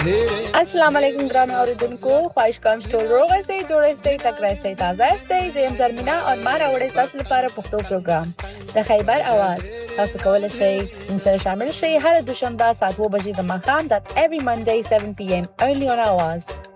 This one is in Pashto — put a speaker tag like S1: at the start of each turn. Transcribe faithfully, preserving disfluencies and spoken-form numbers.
S1: السلام علیکم ګرانو اوریدونکو خواهش کوم چې ټول روغ اوسئ جوړ اوسئ تکړه اوسئ تازه اوسئ زه یم زرمینا او ما راوړی تاسو لپاره پښتو پروګرام د خیبر اواز تاسو کولی شئ موږ سره شامل شئ هر دوشنبه ساعت اووه بجې د ماښام that's every Monday seven p m only on Awaz